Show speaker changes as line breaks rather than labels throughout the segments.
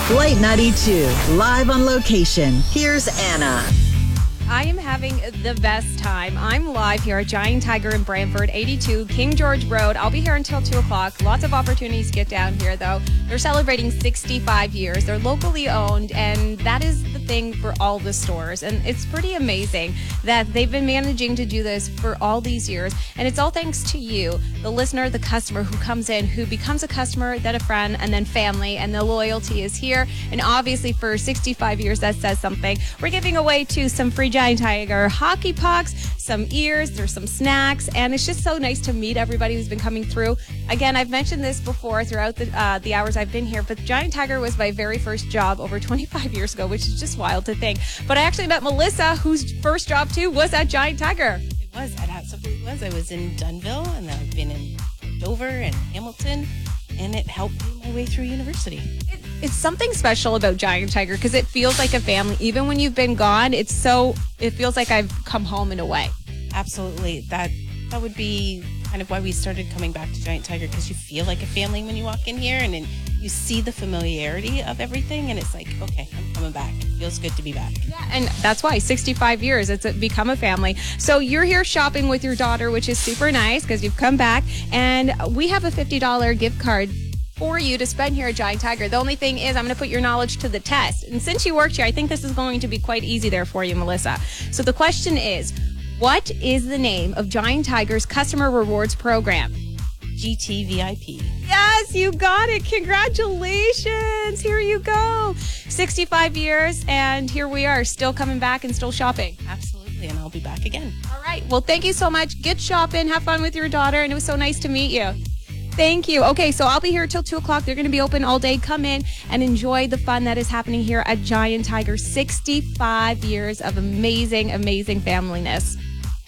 Light 92, live on location. Here's Anna.
I am having the best time. I'm live here at Giant Tiger in Brantford, 82 King George Road. I'll be here until 2 o'clock. Lots of opportunities to get down here, though. They're celebrating 65 years. They're locally owned, and that is the thing for all the stores. And it's pretty amazing that they've been managing to do this for all these years. And it's all thanks to you, the listener, the customer who comes in, who becomes a customer, then a friend, and then family. And the loyalty is here. And obviously, for 65 years, that says something. We're giving away, too, some free Giant Tiger hockey pucks, some ears, there's some snacks, and it's just so nice to meet everybody who's been coming through. Again, I've mentioned this before throughout the hours I've been here, but Giant Tiger was my very first job over 25 years ago, which is just wild to think. But I actually met Melissa, whose first job, too, was at Giant Tiger.
It was. It absolutely was. I was in Dunnville, and then I've been in Dover and Hamilton, and it helped me my way through university.
It's something special about Giant Tiger because it feels like a family. Even when you've been gone, it feels like I've come home in a way.
Absolutely. That would be kind of why we started coming back to Giant Tiger, because you feel like a family when you walk in here, and then you see the familiarity of everything, and it's like, okay, I'm coming back. It feels good to be back.
Yeah, and that's why 65 years, it's become a family. So you're here shopping with your daughter, which is super nice because you've come back, and we have a $50 gift card for you to spend here at Giant Tiger. The only thing is I'm going to put your knowledge to the test. And since you worked here, I think this is going to be quite easy there for you, Melissa. So the question is, what is the name of Giant Tiger's customer rewards program?
GTVIP.
Yes, you got it. Congratulations. Here you go. 65 years, and here we are, still coming back and still shopping.
Absolutely, and I'll be back again.
All right. Well, thank you so much. Get shopping. Have fun with your daughter, and it was so nice to meet you. Thank you. Okay, so I'll be here till 2 o'clock. They're going to be open all day. Come in and enjoy the fun that is happening here at Giant Tiger. 65 years of amazing, amazing familyness.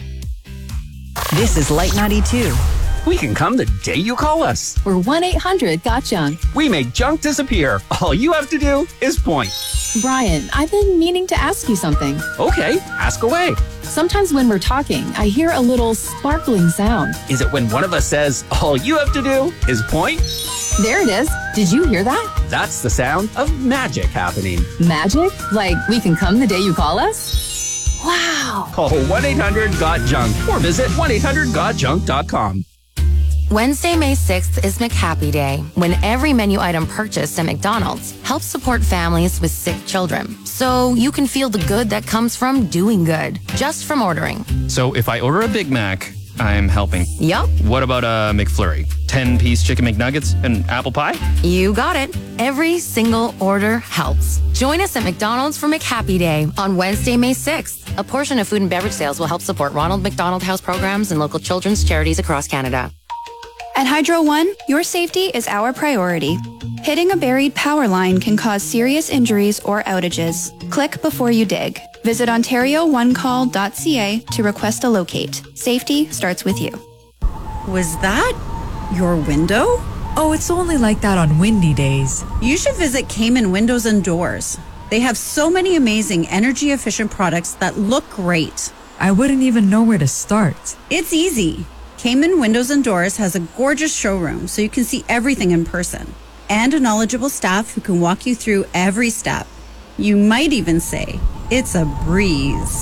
This is Light 92.
We can come the day you call us.
We're 1-800-GOT-JUNK.
We make junk disappear. All you have to do is point.
Brian, I've been meaning to ask you something.
Okay, ask away.
Sometimes when we're talking, I hear a little sparkling sound.
Is it when one of us says, all you have to do is point?
There it is. Did you hear that?
That's the sound of magic happening.
Magic? Like we can come the day you call us? Wow.
Call 1-800-GOT-JUNK or visit 1-800-GOT-JUNK.com.
Wednesday, May 6th is McHappy Day, when every menu item purchased at McDonald's helps support families with sick children. So you can feel the good that comes from doing good, just from ordering.
So if I order a Big Mac, I'm helping.
Yup.
What about a McFlurry? 10-piece chicken McNuggets and apple pie?
You got it. Every single order helps. Join us at McDonald's for McHappy Day on Wednesday, May 6th. A portion of food and beverage sales will help support Ronald McDonald House programs and local children's charities across Canada.
At Hydro One, your safety is our priority. Hitting a buried power line can cause serious injuries or outages. Click before you dig. Visit OntarioOneCall.ca to request a locate. Safety starts with you.
Was that your window?
Oh, it's only like that on windy days.
You should visit Cayman Windows and Doors. They have so many amazing energy-efficient products that look great.
I wouldn't even know where to start.
It's easy. Cayman Windows and Doors has a gorgeous showroom so you can see everything in person, and a knowledgeable staff who can walk you through every step. You might even say, it's a breeze.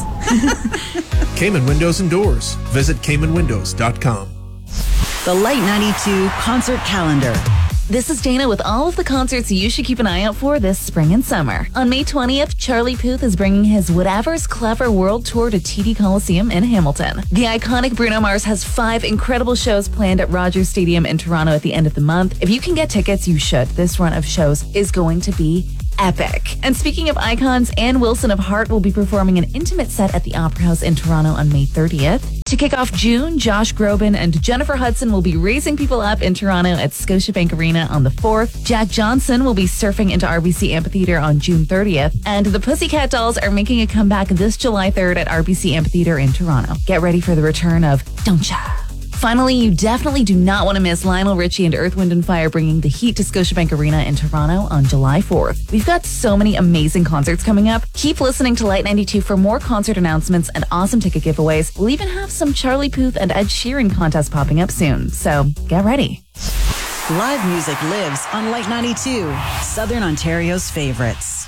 Cayman Windows and Doors. Visit CaymanWindows.com.
The Light 92 concert calendar.
This is Dana with all of the concerts you should keep an eye out for this spring and summer. On May 20th, Charlie Puth is bringing his Whatever's Clever World Tour to TD Coliseum in Hamilton. The iconic Bruno Mars has 5 incredible shows planned at Rogers Stadium in Toronto at the end of the month. If you can get tickets, you should. This run of shows is going to be epic. And speaking of icons, Ann Wilson of Heart will be performing an intimate set at the Opera House in Toronto on May 30th. To kick off June, Josh Groban and Jennifer Hudson will be raising people up in Toronto at Scotiabank Arena on the 4th. Jack Johnson will be surfing into RBC Amphitheatre on June 30th. And the Pussycat Dolls are making a comeback this July 3rd at RBC Amphitheatre in Toronto. Get ready for the return of Don't Ya. Finally, you definitely do not want to miss Lionel Richie and Earth, Wind & Fire bringing the heat to Scotiabank Arena in Toronto on July 4th. We've got so many amazing concerts coming up. Keep listening to Light 92 for more concert announcements and awesome ticket giveaways. We'll even have some Charlie Puth and Ed Sheeran contests popping up soon, so get ready.
Live music lives on Light 92. Southern Ontario's favorites.